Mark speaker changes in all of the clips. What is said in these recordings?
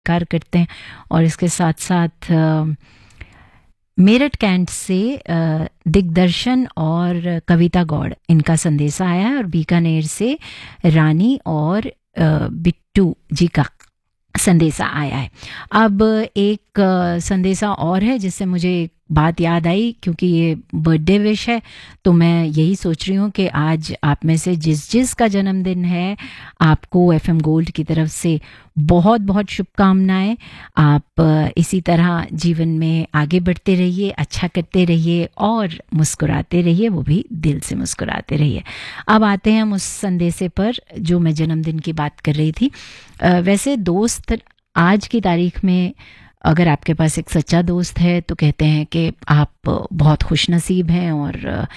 Speaker 1: कार्य करते हैं। और इसके साथ साथ मेरठ कैंट से दिग्दर्शन और कविता गौड़, इनका संदेशा आया है। और बीकानेर से रानी और बिट्टू जी का संदेशा आया है। अब एक संदेशा और है जिससे मुझे एक बात याद आई, क्योंकि ये बर्थडे विश है, तो मैं यही सोच रही हूँ कि आज आप में से जिस जिस का जन्मदिन है, आपको एफएम गोल्ड की तरफ से बहुत बहुत शुभकामनाएं। आप इसी तरह जीवन में आगे बढ़ते रहिए, अच्छा करते रहिए और मुस्कुराते रहिए, वो भी दिल से मुस्कुराते रहिए। अब आते हैं हम उस संदेशे पर जो मैं जन्मदिन की बात कर रही थी। वैसे दोस्त आज की तारीख में, अगर आपके पास एक सच्चा दोस्त है तो कहते हैं कि आप बहुत खुशनसीब हैं। और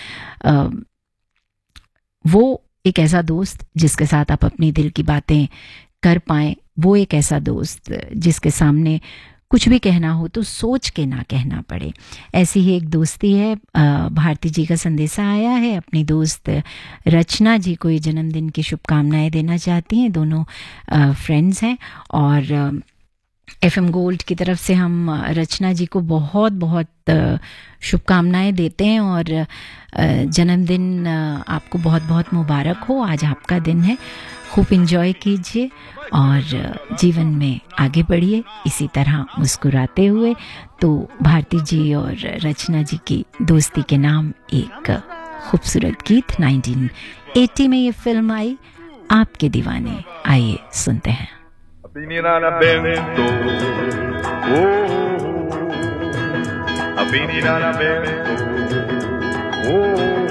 Speaker 1: वो एक ऐसा दोस्त जिसके साथ आप अपनी दिल की बातें कर पाएं, वो एक ऐसा दोस्त जिसके सामने कुछ भी कहना हो तो सोच के ना कहना पड़े। ऐसी ही एक दोस्ती है। भारती जी का संदेशा आया है, अपनी दोस्त रचना जी को ये जन्मदिन की शुभकामनाएं देना चाहती हैं। दोनों फ्रेंड्स हैं और एफएम गोल्ड की तरफ से हम रचना जी को बहुत बहुत शुभकामनाएं देते हैं। और जन्मदिन आपको बहुत बहुत मुबारक हो। आज आपका दिन है, खूब एंजॉय कीजिए और जीवन में आगे बढ़िए इसी तरह मुस्कुराते हुए। तो भारती जी और रचना जी की दोस्ती के नाम एक खूबसूरत गीत, 1980 में ये फिल्म आई, आपके दीवाने। आइए सुनते हैं।
Speaker 2: Finirà vento, oh, finirà vento, oh.